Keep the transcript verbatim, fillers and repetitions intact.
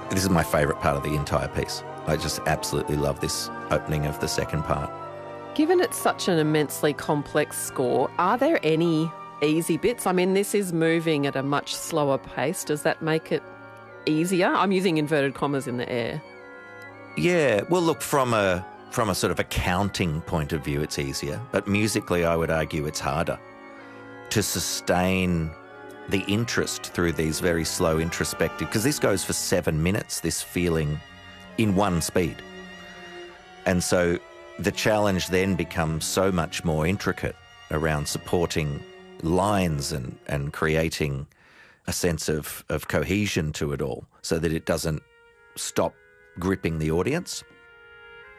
This is my favourite part of the entire piece. I just absolutely love this opening of the second part. Given it's such an immensely complex score, are there any easy bits? I mean, this is moving at a much slower pace. Does that make it easier? I'm using inverted commas in the air. Yeah, well, look, from a from a sort of accounting point of view, it's easier. But musically, I would argue it's harder to sustain the interest through these very slow, introspective, because this goes for seven minutes, this feeling in one speed. And so the challenge then becomes so much more intricate around supporting lines and, and creating a sense of, of cohesion to it all so that it doesn't stop gripping the audience.